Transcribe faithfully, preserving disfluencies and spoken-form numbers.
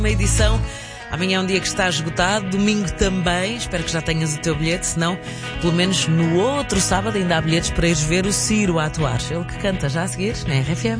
Uma edição. Amanhã é um dia que está esgotado, domingo também. Espero que já tenhas o teu bilhete, senão, pelo menos no outro sábado ainda há bilhetes para ires ver o Ciro a atuar. Ele que canta já a seguir na R F M.